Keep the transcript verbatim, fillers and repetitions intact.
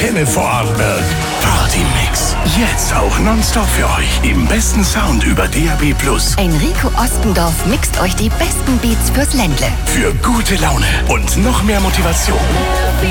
Antenne Vorarlberg. Party-Mix. Jetzt auch nonstop für euch. Im besten Sound über D A B plus. Enrico Ostendorf mixt euch die besten Beats fürs Ländle. Für gute Laune und noch mehr Motivation.